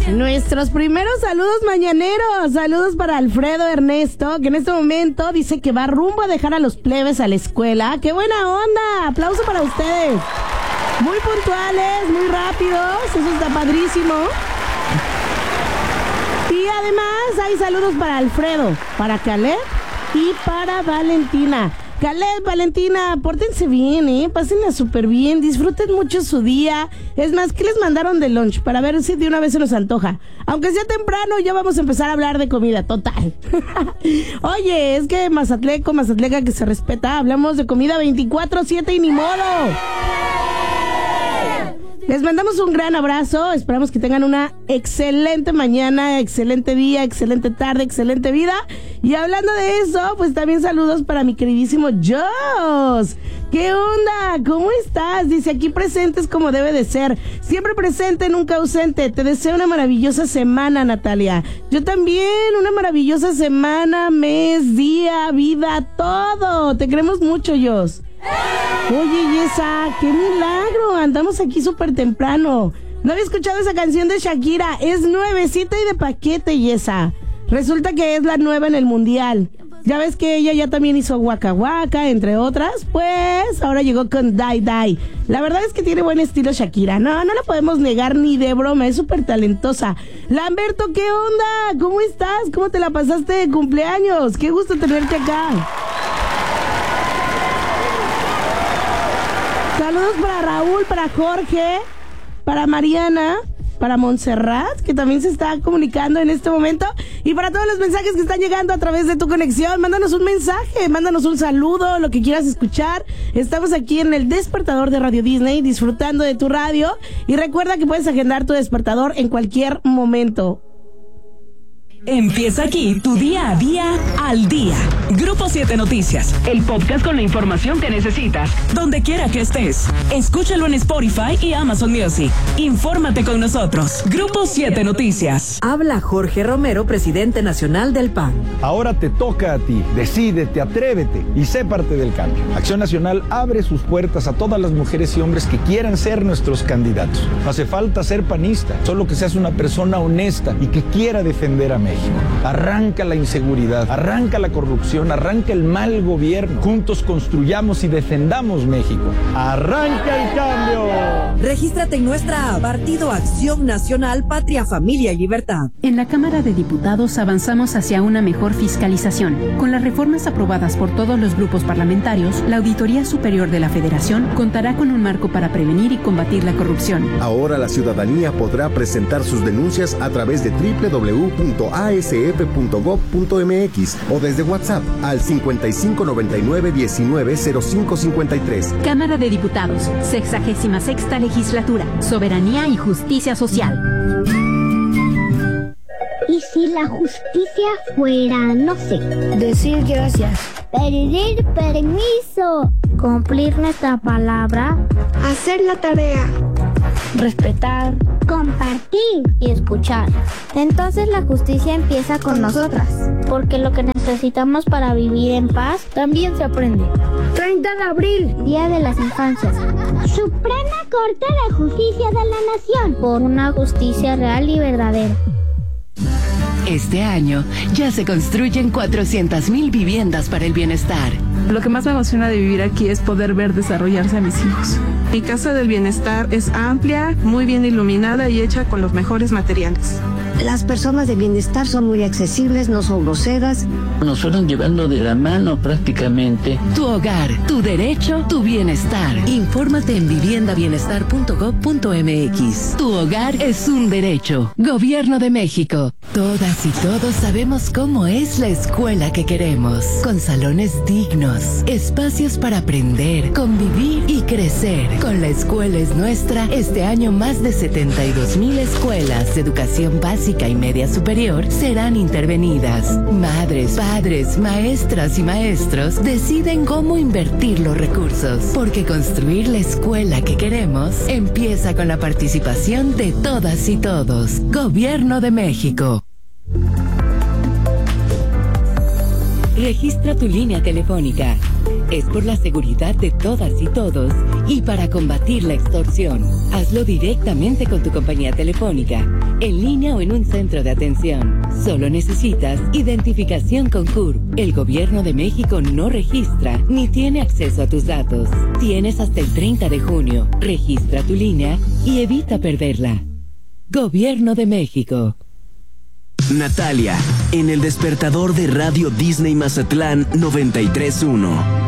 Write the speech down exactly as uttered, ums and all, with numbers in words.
Nuestros primeros saludos mañaneros. Saludos para Alfredo Ernesto, que en este momento dice que va rumbo a dejar a los plebes a la escuela. ¡Qué buena onda! Aplauso para ustedes. Muy puntuales, muy rápidos. Eso está padrísimo. Y además hay saludos para Alfredo, para Caleb y para Valentina. Caleb, Valentina, pórtense bien, ¿eh? Pásenla súper bien, disfruten mucho su día. Es más, ¿qué les mandaron de lunch? Para ver si de una vez se nos antoja. Aunque sea temprano, ya vamos a empezar a hablar de comida, total. Oye, es que Mazatleco, Mazatleca que se respeta, hablamos de comida veinticuatro siete y ni modo. Les mandamos un gran abrazo, esperamos que tengan una excelente mañana, excelente día, excelente tarde, excelente vida. Y hablando de eso, pues también saludos para mi queridísimo Joss. ¿Qué onda? ¿Cómo estás? Dice, aquí presentes como debe de ser. Siempre presente, nunca ausente. Te deseo una maravillosa semana, Natalia. Yo también, una maravillosa semana, mes, día, vida, todo. Te queremos mucho, Joss. Oye, Yesa, qué milagro, andamos aquí súper temprano. No había escuchado esa canción de Shakira, es nuevecita y de paquete, Yesa. Resulta que es la nueva en el mundial. Ya ves que ella ya también hizo Waka Waka, entre otras. Pues ahora llegó con Die Die. La verdad es que tiene buen estilo Shakira. No, no la podemos negar ni de broma, es súper talentosa. Lamberto, ¿qué onda? ¿Cómo estás? ¿Cómo te la pasaste de cumpleaños? Qué gusto tenerte acá. Saludos para Raúl, para Jorge, para Mariana, para Montserrat, que también se está comunicando en este momento, y para todos los mensajes que están llegando a través de tu conexión. Mándanos un mensaje, mándanos un saludo, lo que quieras escuchar. Estamos aquí en el despertador de Radio Disney, disfrutando de tu radio, y recuerda que puedes agendar tu despertador en cualquier momento. Empieza aquí tu día a día al día. Grupo siete Noticias, el podcast con la información que necesitas, donde quiera que estés. Escúchalo en Spotify y Amazon Music. Infórmate con nosotros. Grupo siete Noticias. Habla Jorge Romero, presidente nacional del P A N. Ahora te toca a ti. Decídete, atrévete y sé parte del cambio. Acción Nacional abre sus puertas a todas las mujeres y hombres que quieran ser nuestros candidatos. No hace falta ser panista, solo que seas una persona honesta y que quiera defender a México. Arranca la inseguridad, arranca la corrupción, arranca el mal gobierno. Juntos construyamos y defendamos México. ¡Arranca el cambio! Regístrate en nuestra app, Partido Acción Nacional, Patria, Familia y Libertad. En la Cámara de Diputados avanzamos hacia una mejor fiscalización. Con las reformas aprobadas por todos los grupos parlamentarios, la Auditoría Superior de la Federación contará con un marco para prevenir y combatir la corrupción. Ahora la ciudadanía podrá presentar sus denuncias a través de doble u doble u doble u punto a s f punto gob punto m x o desde WhatsApp al cincuenta y cinco noventa y nueve diecinueve cero cinco cincuenta y tres. Cámara de Diputados, sexagésima sexta Legislatura, Soberanía y Justicia Social. ¿Y si la justicia fuera, no sé, decir gracias, pedir permiso, cumplir nuestra palabra, hacer la tarea, respetar, compartir y escuchar? Entonces la justicia empieza con nosotras, porque lo que necesitamos para vivir en paz también se aprende. treinta de abril, Día de las Infancias. Suprema Corte de Justicia de la Nación, por una justicia real y verdadera. Este año ya se construyen cuatrocientas mil viviendas para el bienestar. Lo que más me emociona de vivir aquí es poder ver desarrollarse a mis hijos. Mi Casa del Bienestar es amplia, muy bien iluminada y hecha con los mejores materiales. Las personas de bienestar son muy accesibles, no son groseras. Nos fueron llevando de la mano prácticamente. Tu hogar, tu derecho, tu bienestar. Infórmate en vivienda bienestar punto gob punto m x. Tu hogar es un derecho. Gobierno de México. Todas y todos sabemos cómo es la escuela que queremos. Con salones dignos, espacios para aprender, convivir y crecer. Con La Escuela es Nuestra, este año más de setenta y dos mil escuelas de educación básica y media superior serán intervenidas. Madres, padres, maestras y maestros deciden cómo invertir los recursos, porque construir la escuela que queremos empieza con la participación de todas y todos. Gobierno de México. Registra tu línea telefónica Es por la seguridad de todas y todos y para combatir la extorsión. Hazlo directamente con tu compañía telefónica, en línea o en un centro de atención. Solo necesitas identificación con C U R. El Gobierno de México no registra ni tiene acceso a tus datos. Tienes hasta el treinta de junio. Registra tu línea y evita perderla. Gobierno de México. Natalia, en el despertador de Radio Disney Mazatlán noventa y tres punto uno.